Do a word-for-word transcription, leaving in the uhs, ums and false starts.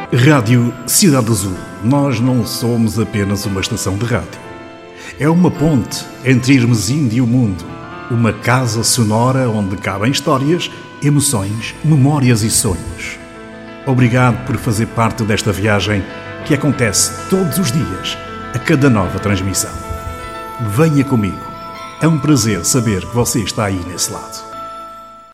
Rádio Cidade Azul. Nós não somos apenas uma estação de rádio. É uma ponte entre Irmezinho e o mundo. Uma casa sonora onde cabem histórias, emoções, memórias e sonhos. Obrigado por fazer parte desta viagem que acontece todos os dias, a cada nova transmissão. Venha comigo. É um prazer saber que você está aí nesse lado.